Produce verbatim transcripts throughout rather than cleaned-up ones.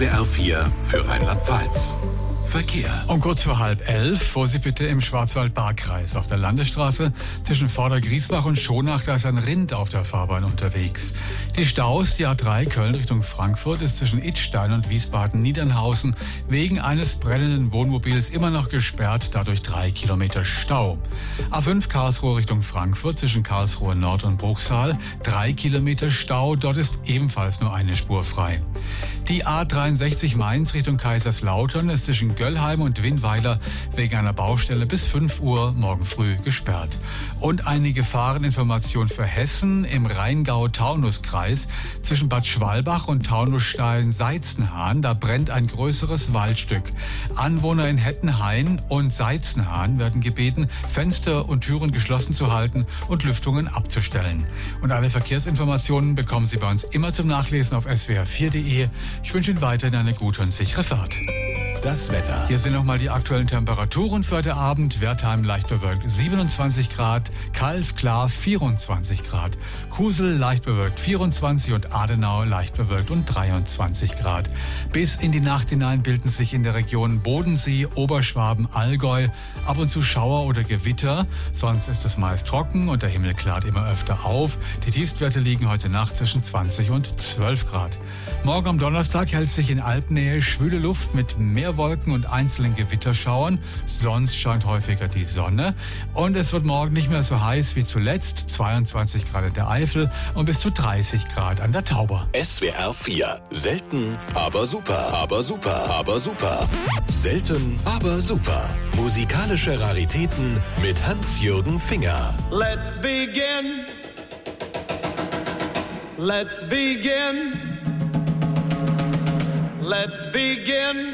S W R vier für Rheinland-Pfalz. Verkehr. Um kurz vor halb elf, Vorsicht bitte im Schwarzwald-Baar-Kreis. Auf der Landesstraße zwischen Vordergriesbach und Schonach, da ist ein Rind auf der Fahrbahn unterwegs. Die Staus, die A drei Köln Richtung Frankfurt, ist zwischen Idstein und Wiesbaden-Niedernhausen wegen eines brennenden Wohnmobils immer noch gesperrt, dadurch drei Kilometer Stau. A fünf Karlsruhe Richtung Frankfurt zwischen Karlsruhe Nord und Bruchsal, drei Kilometer Stau, dort ist ebenfalls nur eine Spur frei. Die A dreiundsechzig Mainz Richtung Kaiserslautern ist zwischen Göllheim und Winnweiler wegen einer Baustelle bis fünf Uhr morgen früh gesperrt. Und eine Gefahreninformation für Hessen im Rheingau-Taunus-Kreis zwischen Bad Schwalbach und Taunusstein-Seizenhahn. Da brennt ein größeres Waldstück. Anwohner in Hettenhain und Seizenhahn werden gebeten, Fenster und Türen geschlossen zu halten und Lüftungen abzustellen. Und alle Verkehrsinformationen bekommen Sie bei uns immer zum Nachlesen auf S W R vier punkt de. Ich wünsche Ihnen weiterhin eine gute und sichere Fahrt. Das Wetter. Hier sind nochmal die aktuellen Temperaturen für heute Abend. Wertheim leicht bewölkt siebenundzwanzig Grad, Calw klar vierundzwanzig Grad, Kusel leicht bewölkt vierundzwanzig und Adenau leicht bewölkt und dreiundzwanzig Grad. Bis in die Nacht hinein bilden sich in der Region Bodensee, Oberschwaben, Allgäu ab und zu Schauer oder Gewitter. Sonst ist es meist trocken und der Himmel klart immer öfter auf. Die Tiefstwerte liegen heute Nacht zwischen zwanzig und zwölf Grad. Morgen am Donnerstag hält sich in Alpennähe schwüle Luft mit mehr Wolken und einzelnen Gewitterschauern. Sonst scheint häufiger die Sonne. Und es wird morgen nicht mehr so heiß wie zuletzt. zweiundzwanzig Grad in der Eifel und bis zu dreißig Grad an der Tauber. S W R vier. Selten, aber super. Aber super. Aber super. Selten, aber super. Musikalische Raritäten mit Hans-Jürgen Finger. Let's begin. Let's begin. Let's begin.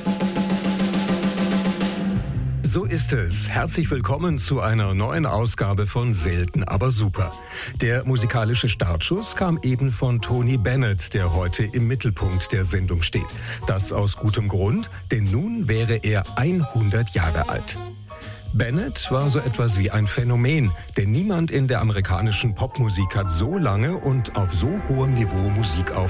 So ist es. Herzlich willkommen zu einer neuen Ausgabe von Selten, aber super. Der musikalische Startschuss kam eben von Tony Bennett, der heute im Mittelpunkt der Sendung steht. Das aus gutem Grund, denn nun wäre er hundert Jahre alt. Bennett war so etwas wie ein Phänomen, denn niemand in der amerikanischen Popmusik hat so lange und auf so hohem Niveau Musik auf